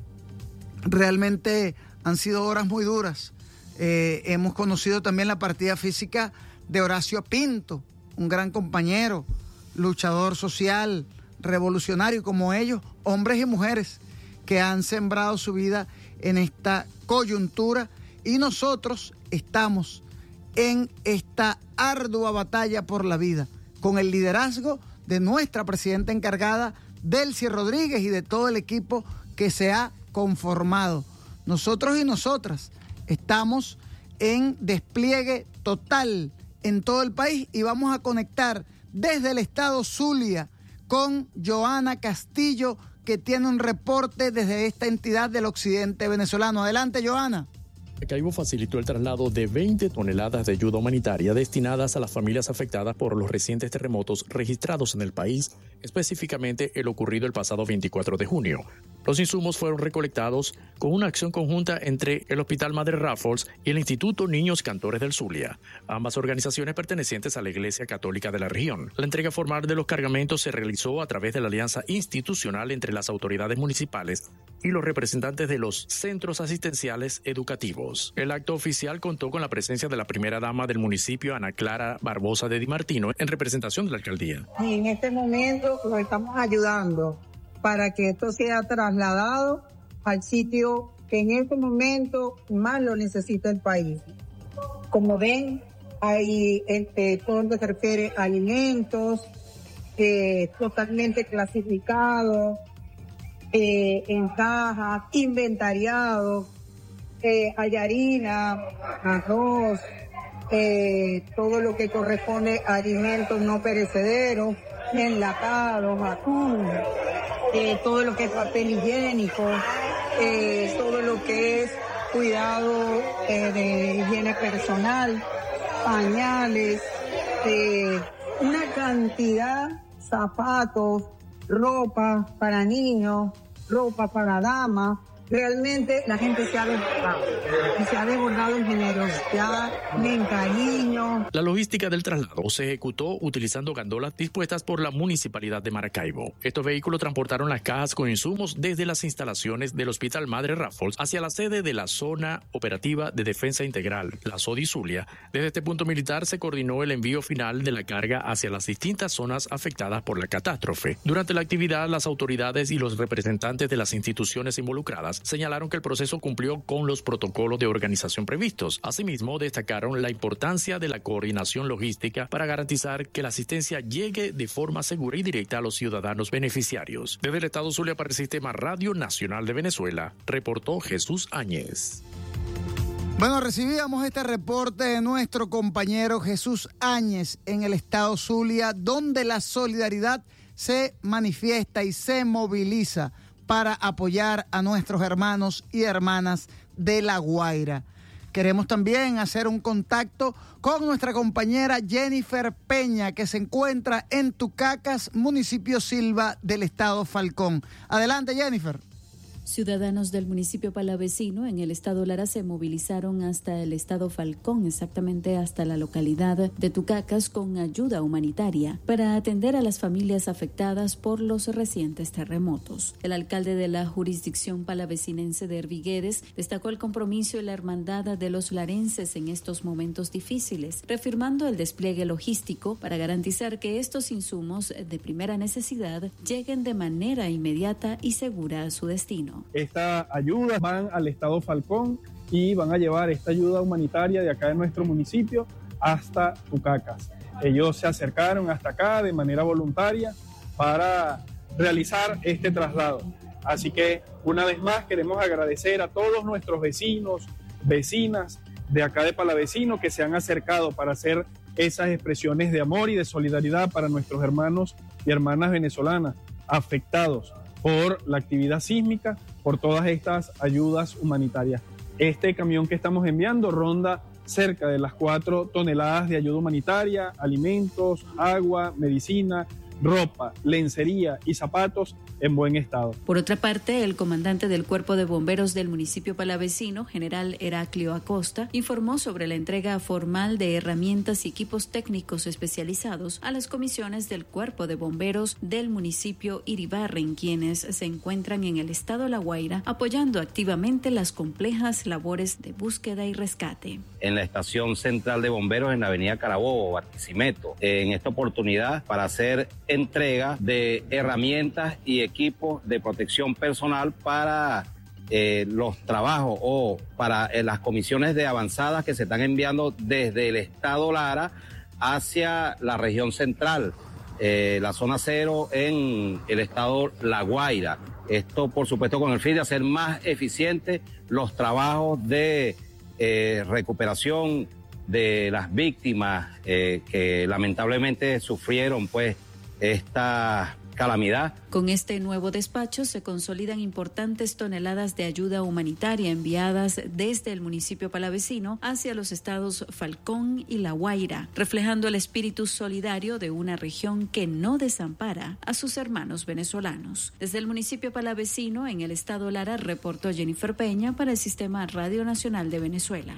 realmente han sido horas muy duras. Hemos conocido también la partida física de Horacio Pinto, un gran compañero, luchador social, revolucionario como ellos, hombres y mujeres que han sembrado su vida en esta coyuntura, y nosotros estamos en esta ardua batalla por la vida con el liderazgo de nuestra presidenta encargada, Delcy Rodríguez, y de todo el equipo que se ha conformado. Nosotros y nosotras estamos en despliegue total en todo el país y vamos a conectar desde el estado Zulia con Joana Castillo, que tiene un reporte desde esta entidad del occidente venezolano. Adelante, Joana. Maracaibo facilitó el traslado de 20 toneladas de ayuda humanitaria destinadas a las familias afectadas por los recientes terremotos registrados en el país, específicamente el ocurrido el pasado 24 de junio. Los insumos fueron recolectados con una acción conjunta entre el Hospital Madre Raffles y el Instituto Niños Cantores del Zulia, ambas organizaciones pertenecientes a la Iglesia Católica de la región. La entrega formal de los cargamentos se realizó a través de la alianza institucional entre las autoridades municipales y los representantes de los centros asistenciales educativos. El acto oficial contó con la presencia de la primera dama del municipio, Ana Clara Barbosa de Di Martino, en representación de la alcaldía. Y en este momento los estamos ayudando para que esto sea trasladado al sitio que en este momento más lo necesita el país. Como ven, hay todo lo que se refiere a alimentos totalmente clasificados, en cajas, inventariados, hay harina, arroz, todo lo que corresponde a alimentos no perecederos, enlatados, atún, todo lo que es papel higiénico, todo lo que es cuidado de higiene personal, pañales, una cantidad, zapatos, ropa para niños, ropa para damas, Realmente la gente se ha desbordado y se ha desbordado en generosidad, en cariño. La logística del traslado se ejecutó utilizando gandolas dispuestas por la Municipalidad de Maracaibo. Estos vehículos transportaron las cajas con insumos desde las instalaciones del Hospital Madre Raffles hacia la sede de la Zona Operativa de Defensa Integral, la SODI Zulia. Desde este punto militar se coordinó el envío final de la carga hacia las distintas zonas afectadas por la catástrofe. Durante la actividad, las autoridades y los representantes de las instituciones involucradas señalaron que el proceso cumplió con los protocolos de organización previstos. Asimismo, destacaron la importancia de la coordinación logística para garantizar que la asistencia llegue de forma segura y directa a los ciudadanos beneficiarios. Desde el Estado Zulia para el Sistema Radio Nacional de Venezuela, reportó Jesús Áñez. Bueno, recibíamos este reporte de nuestro compañero Jesús Áñez en el Estado Zulia, donde la solidaridad se manifiesta y se moviliza para apoyar a nuestros hermanos y hermanas de La Guaira. Queremos también hacer un contacto con nuestra compañera Jennifer Peña, que se encuentra en Tucacas, municipio Silva del estado Falcón. Adelante, Jennifer. Ciudadanos del municipio palavecino en el estado Lara se movilizaron hasta el estado Falcón, exactamente hasta la localidad de Tucacas, con ayuda humanitaria para atender a las familias afectadas por los recientes terremotos. El alcalde de la jurisdicción palavecinense de Hervigueres destacó el compromiso y la hermandad de los larenses en estos momentos difíciles, reafirmando el despliegue logístico para garantizar que estos insumos de primera necesidad lleguen de manera inmediata y segura a su destino. Estas ayudas van al estado Falcón y van a llevar esta ayuda humanitaria de acá de nuestro municipio hasta Tucacas. Ellos se acercaron hasta acá de manera voluntaria para realizar este traslado. Así que una vez más queremos agradecer a todos nuestros vecinos, vecinas de acá de Palavecino que se han acercado para hacer esas expresiones de amor y de solidaridad para nuestros hermanos y hermanas venezolanas afectados por la actividad sísmica, por todas estas ayudas humanitarias. Este camión que estamos enviando ronda cerca de las 4 toneladas de ayuda humanitaria, alimentos, agua, medicina, ropa, lencería y zapatos en buen estado. Por otra parte, el comandante del Cuerpo de Bomberos del municipio palavecino, general Heraclio Acosta, informó sobre la entrega formal de herramientas y equipos técnicos especializados a las comisiones del Cuerpo de Bomberos del municipio Iribarren, quienes se encuentran en el estado La Guaira apoyando activamente las complejas labores de búsqueda y rescate. En la estación central de bomberos en la avenida Carabobo, Barquisimeto, en esta oportunidad para hacer entrega de herramientas y equipos de protección personal para los trabajos o para las comisiones de avanzadas que se están enviando desde el estado Lara hacia la región central, la zona 0 en el estado La Guaira. Esto, por supuesto, con el fin de hacer más eficientes los trabajos de recuperación de las víctimas que lamentablemente sufrieron pues esta calamidad. Con este nuevo despacho se consolidan importantes toneladas de ayuda humanitaria enviadas desde el municipio palavecino hacia los estados Falcón y La Guaira, reflejando el espíritu solidario de una región que no desampara a sus hermanos venezolanos. Desde el municipio palavecino en el estado Lara, reportó Jennifer Peña para el Sistema Radio Nacional de Venezuela.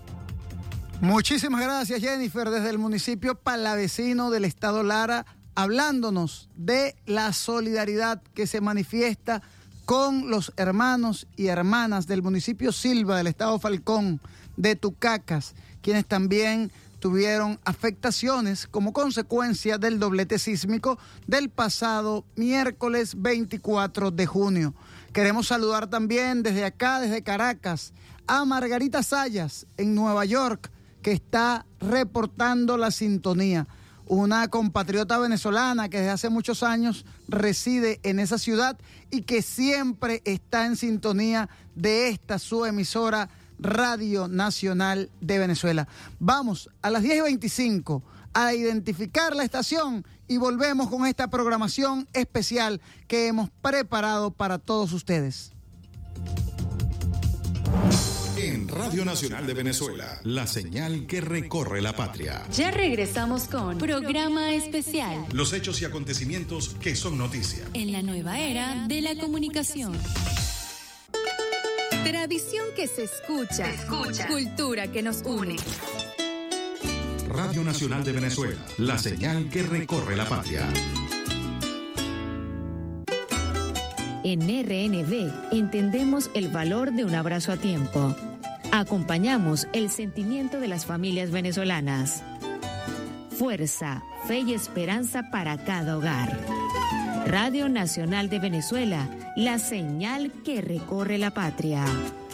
Muchísimas gracias, Jennifer, desde el municipio palavecino del estado Lara, hablándonos de la solidaridad que se manifiesta con los hermanos y hermanas del municipio Silva del estado Falcón, de Tucacas, quienes también tuvieron afectaciones como consecuencia del doblete sísmico del pasado miércoles 24 de junio. Queremos saludar también desde acá, desde Caracas, a Margarita Sayas en Nueva York, que está reportando la sintonía. Una compatriota venezolana que desde hace muchos años reside en esa ciudad y que siempre está en sintonía de esta su emisora Radio Nacional de Venezuela. Vamos a las 10:25 a identificar la estación y volvemos con esta programación especial que hemos preparado para todos ustedes. En Radio Nacional de Venezuela, la señal que recorre la patria. Ya regresamos con Programa Especial. Los hechos y acontecimientos que son noticia. En la nueva era de la comunicación. Tradición que se escucha. Cultura que nos une. Radio Nacional de Venezuela, la señal que recorre la patria. En RNB entendemos el valor de un abrazo a tiempo. Acompañamos el sentimiento de las familias venezolanas. Fuerza, fe y esperanza para cada hogar. Radio Nacional de Venezuela, la señal que recorre la patria.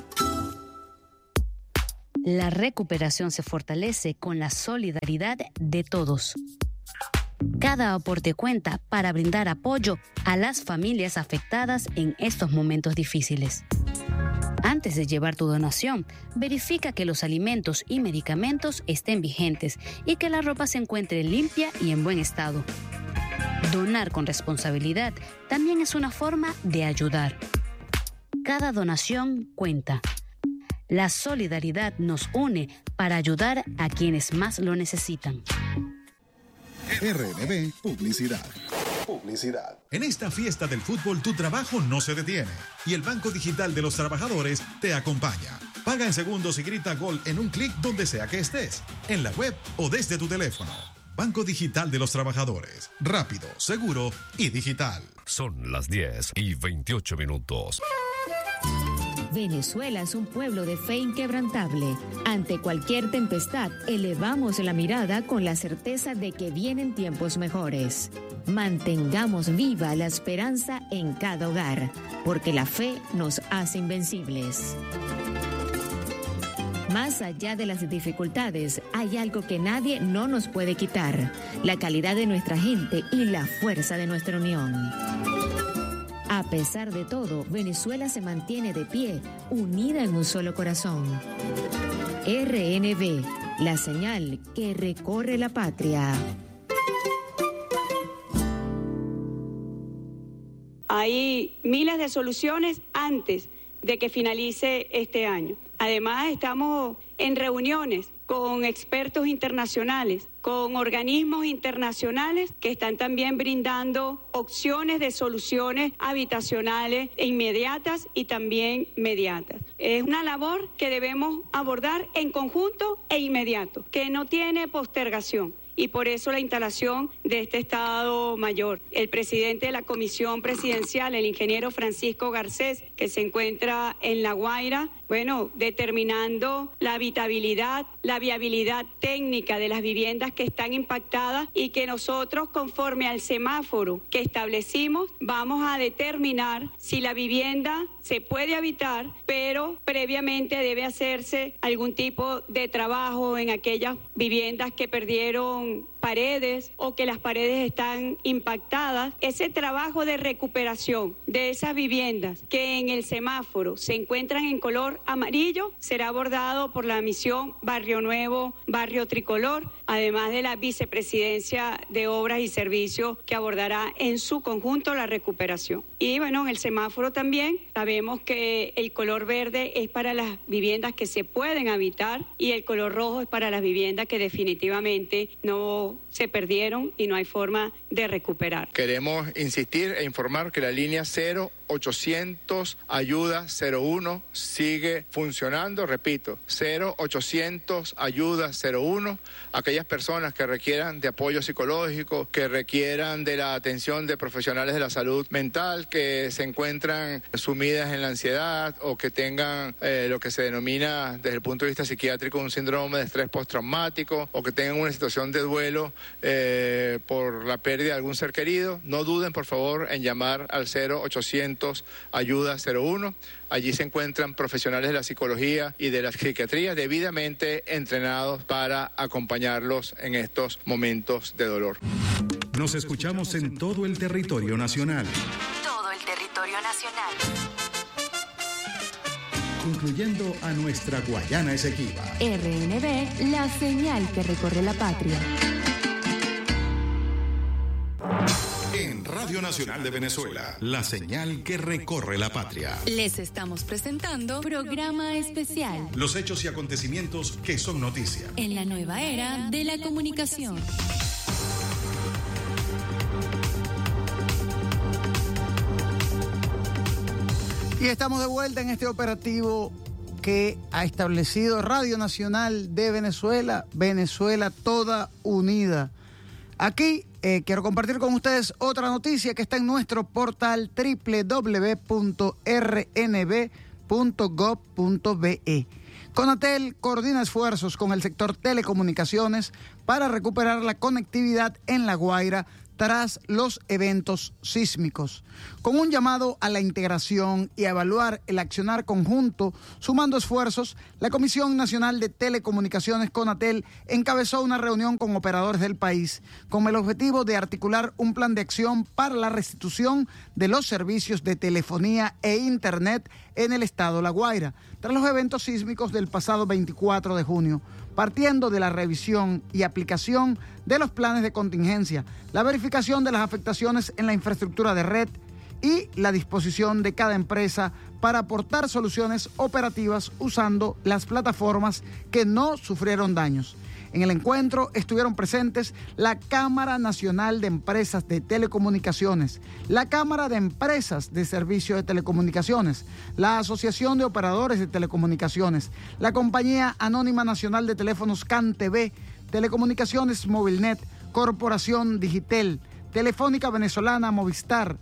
La recuperación se fortalece con la solidaridad de todos. Cada aporte cuenta para brindar apoyo a las familias afectadas en estos momentos difíciles. Antes de llevar tu donación, verifica que los alimentos y medicamentos estén vigentes y que la ropa se encuentre limpia y en buen estado. Donar con responsabilidad también es una forma de ayudar. Cada donación cuenta. La solidaridad nos une para ayudar a quienes más lo necesitan. RNB Publicidad. En esta fiesta del fútbol tu trabajo no se detiene y el Banco Digital de los Trabajadores te acompaña. Paga en segundos y grita gol en un clic donde sea que estés, en la web o desde tu teléfono. Banco Digital de los Trabajadores. Rápido, seguro y digital. Son las 10:28. Venezuela es un pueblo de fe inquebrantable. Ante cualquier tempestad, elevamos la mirada con la certeza de que vienen tiempos mejores. Mantengamos viva la esperanza en cada hogar, porque la fe nos hace invencibles. Más allá de las dificultades, hay algo que nadie no nos puede quitar: la calidad de nuestra gente y la fuerza de nuestra unión. A pesar de todo, Venezuela se mantiene de pie, unida en un solo corazón. RNB, la señal que recorre la patria. Hay miles de soluciones antes de que finalice este año. Además, estamos en reuniones con expertos internacionales, con organismos internacionales que están también brindando opciones de soluciones habitacionales inmediatas y también mediatas. Es una labor que debemos abordar en conjunto e inmediato, que no tiene postergación. Y por eso la instalación de este Estado Mayor. El presidente de la Comisión Presidencial, el ingeniero Francisco Garcés, que se encuentra en La Guaira, determinando la habitabilidad, la viabilidad técnica de las viviendas que están impactadas y que nosotros, conforme al semáforo que establecimos, vamos a determinar si la vivienda se puede habitar, pero previamente debe hacerse algún tipo de trabajo en aquellas viviendas que perdieron paredes o que las paredes están impactadas. Ese trabajo de recuperación de esas viviendas que en el semáforo se encuentran en color amarillo será abordado por la misión Barrio Nuevo, Barrio Tricolor, además de la Vicepresidencia de Obras y Servicios que abordará en su conjunto la recuperación. Y en el semáforo también sabemos que el color verde es para las viviendas que se pueden habitar y el color rojo es para las viviendas que definitivamente no se perdieron y no hay forma de recuperar. Queremos insistir e informar que la línea 0800 Ayuda 01 sigue funcionando, repito, 0800 Ayuda 01, aquellas personas que requieran de apoyo psicológico, que requieran de la atención de profesionales de la salud mental, que se encuentran sumidas en la ansiedad o que tengan lo que se denomina desde el punto de vista psiquiátrico un síndrome de estrés postraumático o que tengan una situación de duelo por la pérdida de algún ser querido, no duden por favor en llamar al 0800 Ayuda 01. Allí se encuentran profesionales de la psicología y de la psiquiatría debidamente entrenados para acompañarlos en estos momentos de dolor. Nos escuchamos en todo el territorio nacional. Todo el territorio nacional. Incluyendo a nuestra Guayana Esequiba. RNB, la señal que recorre la patria. En Radio Nacional de Venezuela, la señal que recorre la patria. Les estamos presentando programa especial. Los hechos y acontecimientos que son noticia. En la nueva era de la comunicación. Y estamos de vuelta en este operativo que ha establecido Radio Nacional de Venezuela, Venezuela toda unida. Aquí quiero compartir con ustedes otra noticia que está en nuestro portal www.rnb.gov.be. Conatel coordina esfuerzos con el sector telecomunicaciones para recuperar la conectividad en La Guaira tras los eventos sísmicos, con un llamado a la integración y a evaluar el accionar conjunto, sumando esfuerzos, la Comisión Nacional de Telecomunicaciones, Conatel, encabezó una reunión con operadores del país con el objetivo de articular un plan de acción para la restitución de los servicios de telefonía e internet en el estado La Guaira, tras los eventos sísmicos del pasado 24 de junio, partiendo de la revisión y aplicación de los planes de contingencia, la verificación de las afectaciones en la infraestructura de red y la disposición de cada empresa para aportar soluciones operativas usando las plataformas que no sufrieron daños. En el encuentro estuvieron presentes la Cámara Nacional de Empresas de Telecomunicaciones, la Cámara de Empresas de Servicios de Telecomunicaciones, la Asociación de Operadores de Telecomunicaciones, la Compañía Anónima Nacional de Teléfonos CanTV, Telecomunicaciones Movilnet, Corporación Digitel, Telefónica Venezolana Movistar,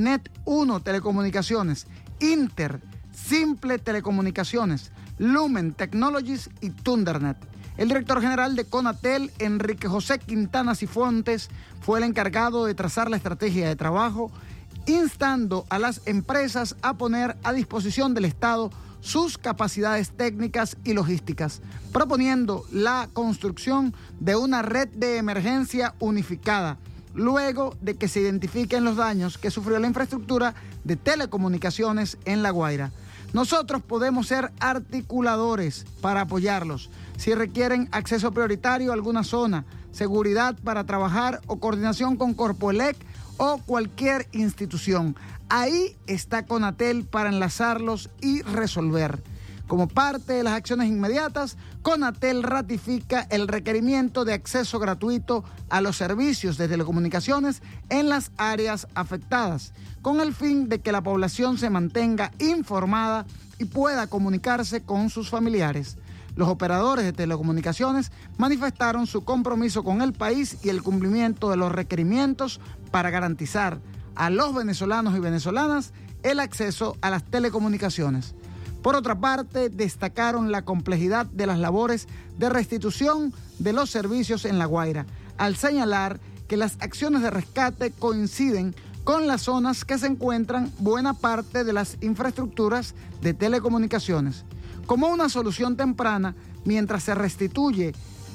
Net1 Telecomunicaciones, Inter, Simple Telecomunicaciones, Lumen Technologies y Thundernet. El director general de Conatel, Enrique José Quintana Cifuentes, fue el encargado de trazar la estrategia de trabajo, instando a las empresas a poner a disposición del Estado sus capacidades técnicas y logísticas, proponiendo la construcción de una red de emergencia unificada, luego de que se identifiquen los daños que sufrió la infraestructura de telecomunicaciones en La Guaira. Nosotros podemos ser articuladores para apoyarlos. Si requieren acceso prioritario a alguna zona, seguridad para trabajar o coordinación con Corpoelec o cualquier institución, ahí está Conatel para enlazarlos y resolver. Como parte de las acciones inmediatas, Conatel ratifica el requerimiento de acceso gratuito a los servicios de telecomunicaciones en las áreas afectadas, con el fin de que la población se mantenga informada y pueda comunicarse con sus familiares. Los operadores de telecomunicaciones manifestaron su compromiso con el país y el cumplimiento de los requerimientos para garantizar a los venezolanos y venezolanas el acceso a las telecomunicaciones. Por otra parte, destacaron la complejidad de las labores de restitución de los servicios en La Guaira, al señalar que las acciones de rescate coinciden con las zonas que se encuentran buena parte de las infraestructuras de telecomunicaciones. Como una solución temprana, mientras se restituye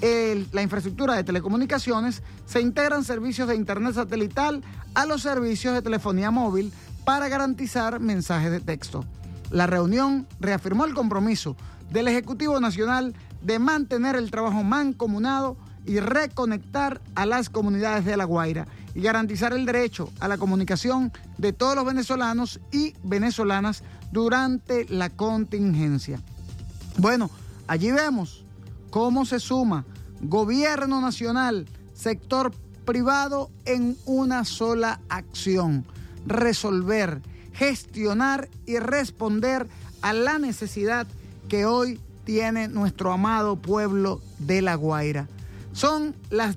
la infraestructura de telecomunicaciones, se integran servicios de internet satelital a los servicios de telefonía móvil para garantizar mensajes de texto. La reunión reafirmó el compromiso del Ejecutivo Nacional de mantener el trabajo mancomunado y reconectar a las comunidades de La Guaira y garantizar el derecho a la comunicación de todos los venezolanos y venezolanas durante la contingencia. Bueno, allí vemos cómo se suma gobierno nacional, sector privado en una sola acción: resolver, gestionar y responder a la necesidad que hoy tiene nuestro amado pueblo de La Guaira. Son las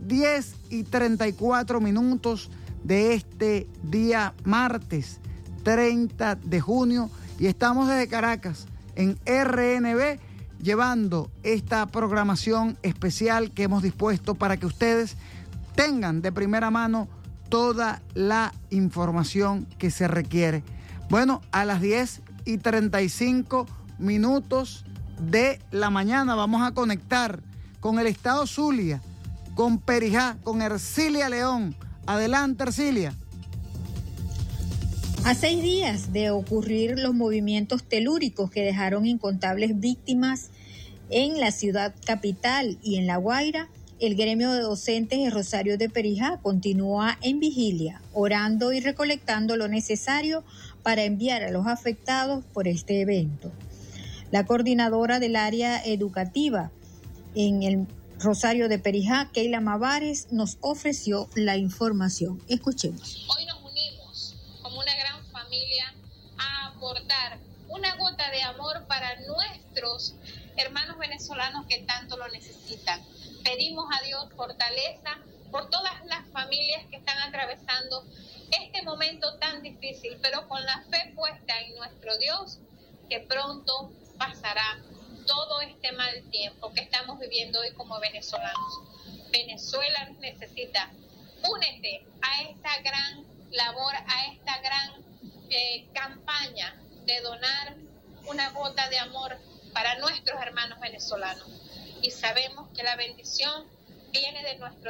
10:34 de este día martes 30 de junio y estamos desde Caracas en RNB llevando esta programación especial que hemos dispuesto para que ustedes tengan de primera mano toda la información que se requiere. Bueno, a las 10:35 de la mañana vamos a conectar con el estado Zulia, con Perijá, con Ercilia León. Adelante, Ercilia. A 6 días de ocurrir los movimientos telúricos que dejaron incontables víctimas en la ciudad capital y en La Guaira, el gremio de docentes de Rosario de Perijá continúa en vigilia, orando y recolectando lo necesario para enviar a los afectados por este evento. La coordinadora del área educativa en el Rosario de Perijá, Keila Mavares, nos ofreció la información. Escuchemos. Hoy nos unimos como una gran familia a aportar una gota de amor para nuestros hermanos venezolanos que tanto lo necesitan. Pedimos a Dios fortaleza por todas las familias que están atravesando este momento tan difícil, pero con la fe puesta en nuestro Dios, que pronto pasará todo este mal tiempo que estamos viviendo hoy como venezolanos. Venezuela nos necesita. Únete a esta gran labor, a esta gran campaña de donar una gota de amor para nuestros hermanos venezolanos. Y sabemos que la bendición viene de nuestro